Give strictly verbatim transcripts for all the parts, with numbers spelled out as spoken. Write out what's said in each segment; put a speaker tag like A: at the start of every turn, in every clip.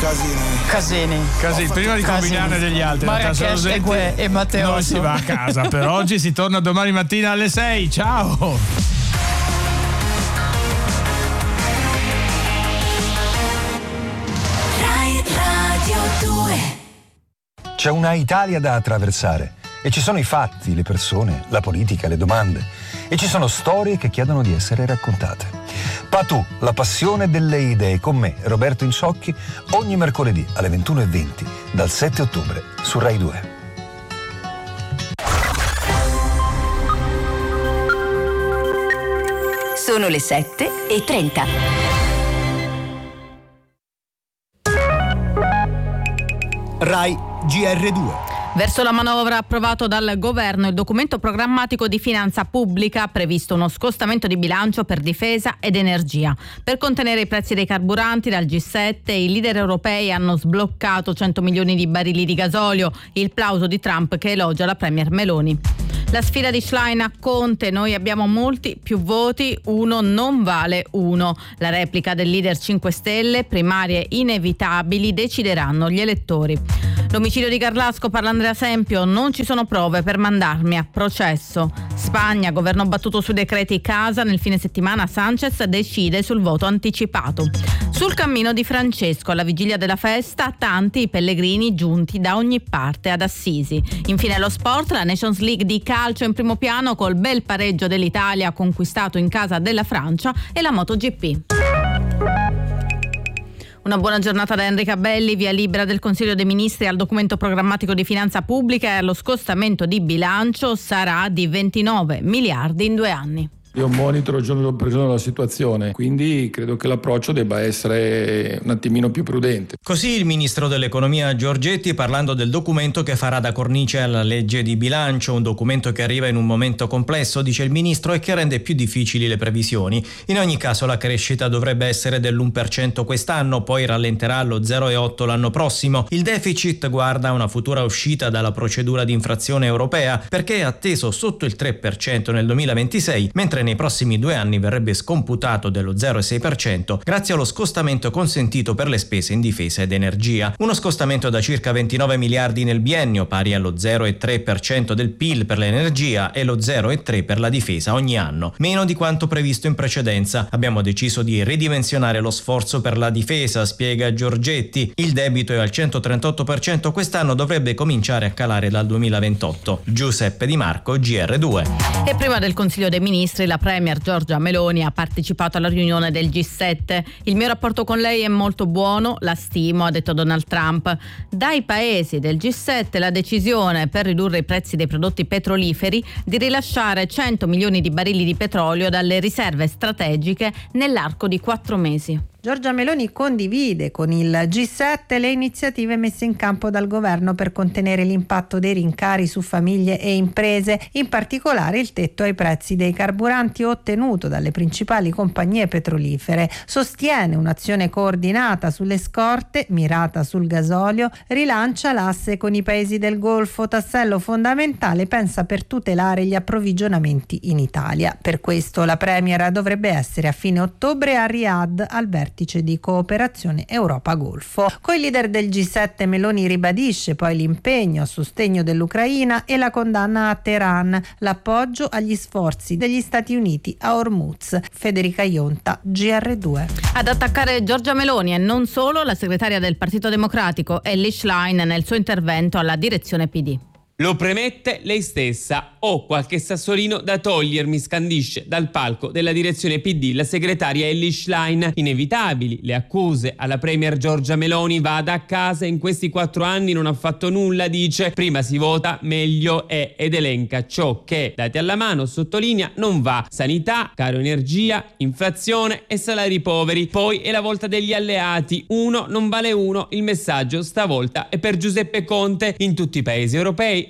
A: Casini.
B: Casini.
C: Casini. Prima di combinarne degli altri.
B: Marrakesh e, Gue, e Matteo.
C: Non si va a casa. Per oggi si torna domani mattina alle sei. Ciao.
D: Rai Radio due.
E: C'è una Italia da attraversare e ci sono i fatti, le persone, la politica, le domande e ci sono storie che chiedono di essere raccontate. Patù, la passione delle idee, con me, Roberto Insocchi, ogni mercoledì alle ventuno e venti dal sette ottobre su Rai due.
D: Sono le sette e trenta.
F: Rai G R due.
G: Verso la manovra approvato dal governo, il documento programmatico di finanza pubblica ha previsto uno scostamento di bilancio per difesa ed energia. Per contenere i prezzi dei carburanti, dal G sette i leader europei hanno sbloccato cento milioni di barili di gasolio, il plauso di Trump che elogia la premier Meloni. La sfida di Schlein a Conte: noi abbiamo molti più voti, uno non vale uno. La replica del leader cinque Stelle: primarie inevitabili, decideranno gli elettori. L'omicidio di Garlasco, parla Andrea Sempio: non ci sono prove per mandarmi a processo. Spagna, governo battuto sui decreti casa, nel fine settimana Sanchez decide sul voto anticipato. Sul cammino di Francesco, alla vigilia della festa, tanti i pellegrini giunti da ogni parte ad Assisi. Infine lo sport, la Nations League di calcio in primo piano col bel pareggio dell'Italia conquistato in casa della Francia e la MotoGP. Una buona giornata da Enrica Belli, via libera del Consiglio dei Ministri al documento programmatico di finanza pubblica e allo scostamento di bilancio sarà di ventinove miliardi in due anni.
H: Io monitoro giorno per giorno la situazione, quindi credo che l'approccio debba essere un attimino più prudente.
I: Così il ministro dell'economia Giorgetti, parlando del documento che farà da cornice alla legge di bilancio, un documento che arriva in un momento complesso, dice il ministro, e che rende più difficili le previsioni. In ogni caso la crescita dovrebbe essere dell'uno per cento quest'anno, poi rallenterà allo zero virgola otto l'anno prossimo. Il deficit guarda a una futura uscita dalla procedura di infrazione europea, perché è atteso sotto il tre per cento nel duemilaventisei, mentre nei prossimi due anni verrebbe scomputato dello zero virgola sei per cento grazie allo scostamento consentito per le spese in difesa ed energia. Uno scostamento da circa ventinove miliardi nel biennio, pari allo zero virgola tre per cento del P I L per l'energia e lo zero virgola tre per cento per la difesa ogni anno, meno di quanto previsto in precedenza. Abbiamo deciso di ridimensionare lo sforzo per la difesa, spiega Giorgetti. Il debito è al centotrentotto per cento quest'anno, dovrebbe cominciare a calare dal duemilaventotto. Giuseppe Di Marco, G R due.
G: E prima del Consiglio dei Ministri, la premier Giorgia Meloni ha partecipato alla riunione del G sette. Il mio rapporto con lei è molto buono, la stimo, ha detto Donald Trump. Dai paesi del G sette la decisione per ridurre i prezzi dei prodotti petroliferi di rilasciare cento milioni di barili di petrolio dalle riserve strategiche nell'arco di quattro mesi.
J: Giorgia Meloni condivide con il G sette le iniziative messe in campo dal governo per contenere l'impatto dei rincari su famiglie e imprese, in particolare il tetto ai prezzi dei carburanti ottenuto dalle principali compagnie petrolifere. Sostiene un'azione coordinata sulle scorte, mirata sul gasolio, rilancia l'asse con i paesi del Golfo, tassello fondamentale, pensa, per tutelare gli approvvigionamenti in Italia. Per questo la premier dovrebbe essere a fine ottobre a Riyadh al vertice di cooperazione Europa-Golfo. Con i leader del G sette Meloni ribadisce poi l'impegno a sostegno dell'Ucraina e la condanna a Teheran, l'appoggio agli sforzi degli Stati Uniti a Hormuz. Federica Ionta, G R due.
G: Ad attaccare Giorgia Meloni e non solo la segretaria del Partito Democratico Elly Schlein nel suo intervento alla direzione P D.
K: Lo premette lei stessa. Ho qualche sassolino da togliermi, scandisce dal palco della direzione P D la segretaria Elly Schlein. Inevitabili le accuse alla premier Giorgia Meloni. Vada a casa, in questi quattro anni non ha fatto nulla, dice. Prima si vota, meglio è, ed elenca ciò che, dati alla mano, sottolinea, non va. Sanità, caro energia, inflazione e salari poveri. Poi è la volta degli alleati. Uno non vale uno. Il messaggio stavolta è per Giuseppe Conte. In tutti i paesi europei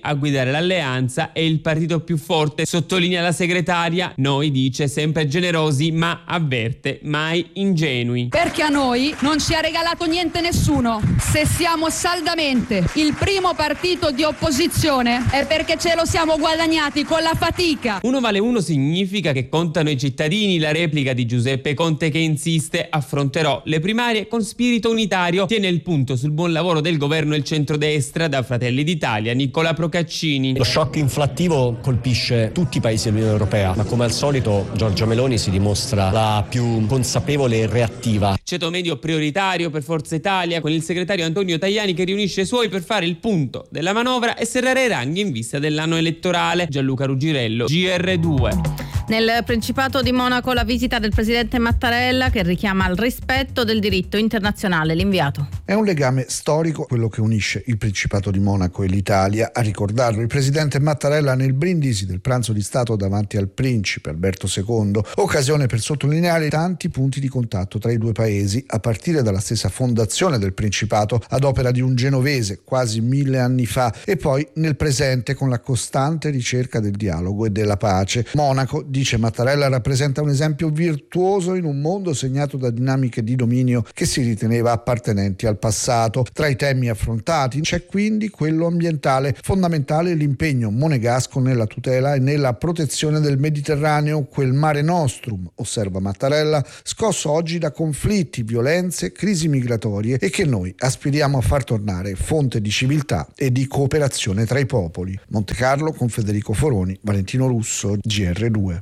K: a guidare l'alleanza è il partito più forte, sottolinea la segretaria. Noi, dice, sempre generosi, ma avverte, mai ingenui.
A: Perché a noi non ci ha regalato niente nessuno. Se siamo saldamente il primo partito di opposizione è perché ce lo siamo guadagnati con la fatica.
K: Uno vale uno significa che contano i cittadini. La replica di Giuseppe Conte, che insiste: affronterò le primarie con spirito unitario. Tiene il punto sul buon lavoro del governo e il centrodestra. Da Fratelli d'Italia, Nicola Procaccini.
L: Lo shock inflattivo colpisce tutti i paesi dell'Unione Europea, ma come al solito Giorgia Meloni si dimostra la più consapevole e reattiva.
K: Ceto medio prioritario per Forza Italia, con il segretario Antonio Tajani che riunisce i suoi per fare il punto della manovra e serrare i ranghi in vista dell'anno elettorale. Gianluca Ruggirello, G R due.
G: Nel Principato di Monaco la visita del presidente Mattarella, che richiama al rispetto del diritto internazionale. L'inviato.
M: È un legame storico quello che unisce il Principato di Monaco e l'Italia. A ricordarlo il presidente Mattarella nel brindisi del pranzo di Stato davanti al principe Alberto secondo, occasione per sottolineare tanti punti di contatto tra i due paesi, a partire dalla stessa fondazione del Principato ad opera di un genovese quasi mille anni fa, e poi nel presente con la costante ricerca del dialogo e della pace. Monaco, dice Mattarella, rappresenta un esempio virtuoso in un mondo segnato da dinamiche di dominio che si riteneva appartenenti al passato. Tra i temi affrontati c'è quindi quello ambientale, fondamentale l'impegno monegasco nella tutela e nella protezione del Mediterraneo, quel mare nostrum, osserva Mattarella, scosso oggi da conflitti, violenze, crisi migratorie, e che noi aspiriamo a far tornare fonte di civiltà e di cooperazione tra i popoli. Montecarlo con Federico Foroni, Valentino Russo, G R due.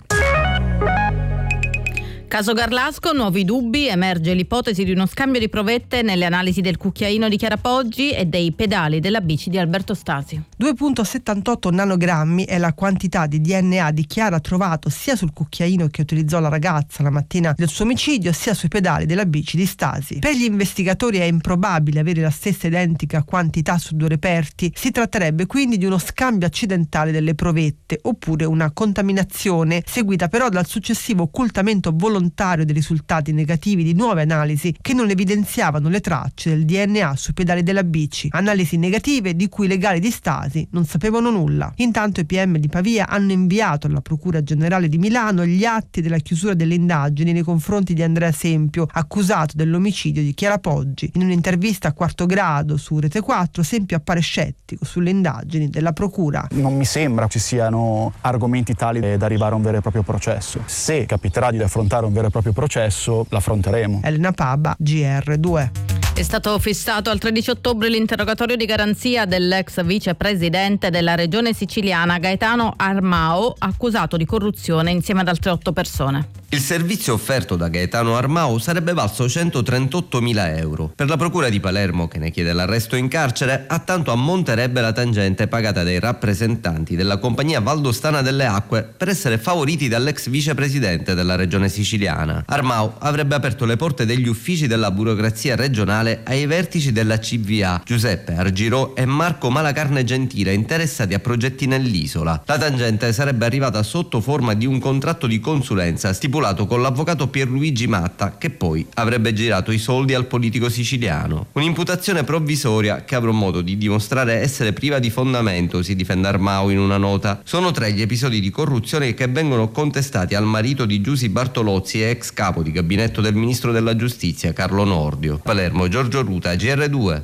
G: Caso Garlasco, nuovi dubbi, emerge l'ipotesi di uno scambio di provette nelle analisi del cucchiaino di Chiara Poggi e dei pedali della bici di Alberto Stasi.
N: due virgola settantotto nanogrammi è la quantità di D N A di Chiara trovato sia sul cucchiaino che utilizzò la ragazza la mattina del suo omicidio, sia sui pedali della bici di Stasi. Per gli investigatori è improbabile avere la stessa identica quantità su due reperti, si tratterebbe quindi di uno scambio accidentale delle provette oppure una contaminazione, seguita però dal successivo occultamento volontario dei risultati negativi di nuove analisi che non evidenziavano le tracce del D N A sui pedali della bici, analisi negative di cui i legali di Stasi non sapevano nulla. Intanto i P M di Pavia hanno inviato alla Procura Generale di Milano gli atti della chiusura delle indagini nei confronti di Andrea Sempio, accusato dell'omicidio di Chiara Poggi. In un'intervista a Quarto Grado su Rete quattro, Sempio appare scettico sulle indagini della Procura.
O: Non mi sembra ci siano argomenti tali da arrivare a un vero e proprio processo. Se capiterà di affrontare un vero e proprio processo, l'affronteremo.
N: Elena Paba, G R due.
G: È stato fissato al tredici ottobre l'interrogatorio di garanzia dell'ex vicepresidente della regione siciliana Gaetano Armao, accusato di corruzione insieme ad altre otto persone.
P: Il servizio offerto da Gaetano Armao sarebbe valso centotrentottomila euro. Per la procura di Palermo, che ne chiede l'arresto in carcere, a tanto ammonterebbe la tangente pagata dai rappresentanti della compagnia Valdostana delle Acque per essere favoriti dall'ex vicepresidente della regione siciliana. Armao avrebbe aperto le porte degli uffici della burocrazia regionale ai vertici della C V A, Giuseppe Argirò e Marco Malacarne Gentile, interessati a progetti nell'isola. La tangente sarebbe arrivata sotto forma di un contratto di consulenza stipulato con l'avvocato Pierluigi Matta, che poi avrebbe girato i soldi al politico siciliano. Un'imputazione provvisoria che avrò modo di dimostrare essere priva di fondamento, si difende Armao in una nota. Sono tre gli episodi di corruzione che vengono contestati al marito di Giusy Bartolozzi e ex capo di gabinetto del ministro della giustizia Carlo Nordio. Palermo, Giorgio Ruta, G R due.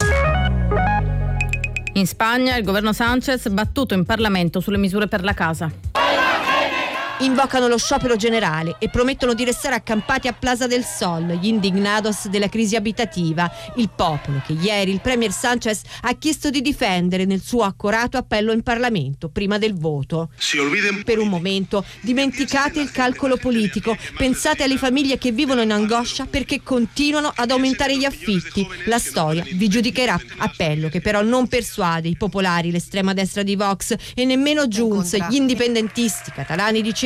G: In Spagna il governo Sánchez battuto in Parlamento sulle misure per la casa.
Q: Invocano lo sciopero generale e promettono di restare accampati a Plaza del Sol, gli indignados della crisi abitativa, il popolo che ieri il premier Sánchez ha chiesto di difendere nel suo accorato appello in Parlamento prima del voto. Per un momento dimenticate il calcolo politico, pensate alle famiglie che vivono in angoscia perché continuano ad aumentare gli affitti. La storia vi giudicherà. Appello che però non persuade i popolari, l'estrema destra di Vox e nemmeno Junts, gli indipendentisti catalani di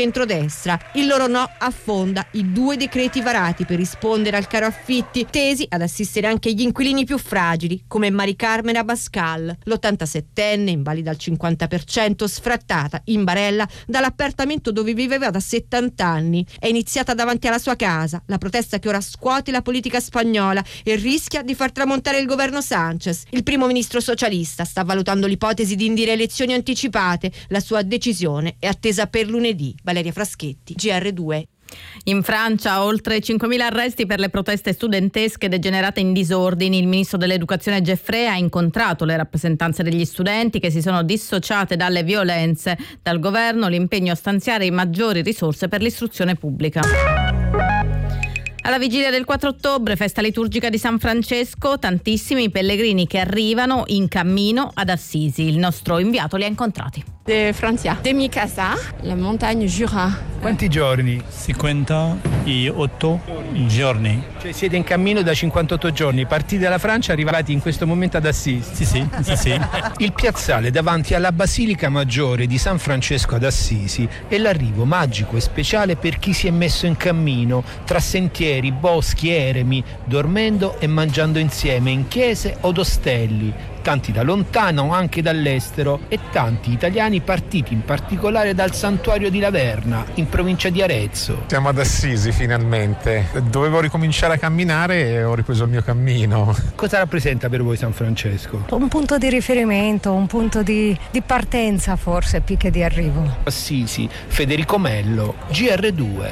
Q: centrodestra. Il loro no affonda i due decreti varati per rispondere al caro affitti, tesi ad assistere anche gli inquilini più fragili, come Mari Carmen Abascal, l'ottantasettenne, invalida al cinquanta per cento, sfrattata in barella dall'appartamento dove viveva da settanta anni. È iniziata davanti alla sua casa la protesta che ora scuote la politica spagnola e rischia di far tramontare il governo Sanchez. Il primo ministro socialista sta valutando l'ipotesi di indire elezioni anticipate. La sua decisione è attesa per lunedì. Valeria Fraschetti, G R due.
G: In Francia oltre cinquemila arresti per le proteste studentesche degenerate in disordini. Il ministro dell'educazione Gieffre ha incontrato le rappresentanze degli studenti che si sono dissociate dalle violenze. Dal governo l'impegno a stanziare maggiori risorse per l'istruzione pubblica. Alla vigilia del quattro ottobre, festa liturgica di San Francesco, tantissimi pellegrini che arrivano in cammino ad Assisi. Il nostro inviato li ha incontrati.
R: De Francia, de mi casa, la montagna Jura.
S: Quanti giorni?
T: cinquantotto giorni.
S: Cioè siete in cammino da cinquantotto giorni, partiti dalla Francia, arrivati in questo momento ad Assisi.
T: Sì, sì, sì, sì.
S: Il piazzale davanti alla Basilica Maggiore di San Francesco ad Assisi è l'arrivo magico e speciale per chi si è messo in cammino tra sentieri, boschi, eremi, dormendo e mangiando insieme in chiese od ostelli. Tanti da lontano, anche dall'estero, e tanti italiani partiti in particolare dal santuario di Laverna, in provincia di Arezzo.
U: Siamo ad Assisi finalmente. Dovevo ricominciare a camminare e ho ripreso il mio cammino.
S: Cosa rappresenta per voi San Francesco?
V: Un punto di riferimento, un punto di, di partenza forse più che di arrivo.
S: Assisi, Federico Mello, G R due.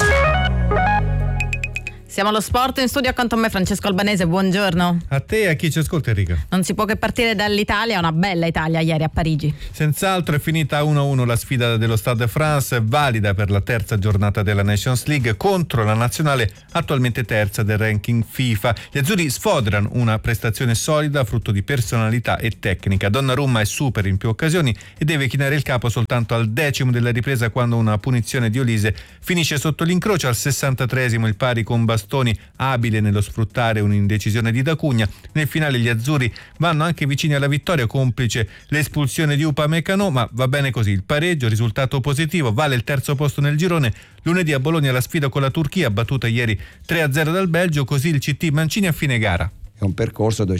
G: Siamo allo sport, in studio accanto a me Francesco Albanese, buongiorno.
W: A te e a chi ci ascolta, Enrica.
G: Non si può che partire dall'Italia, una bella Italia ieri a Parigi.
W: Senz'altro è finita uno a uno la sfida dello Stade de France, valida per la terza giornata della Nations League contro la nazionale attualmente terza del ranking FIFA. Gli azzurri sfoderano una prestazione solida, frutto di personalità e tecnica. Donnarumma è super in più occasioni e deve chinare il capo soltanto al decimo della ripresa, quando una punizione di Olise finisce sotto l'incrocio. Al sessantatreesimo il pari con Bastoni, abile nello sfruttare un'indecisione di Dacugna. Nel finale gli azzurri vanno anche vicini alla vittoria, complice l'espulsione di Upamecano, ma va bene così. Il pareggio, risultato positivo, vale il terzo posto nel girone. Lunedì a Bologna la sfida con la Turchia, battuta ieri tre a zero dal Belgio, così il C T Mancini a fine gara.
X: È un percorso dove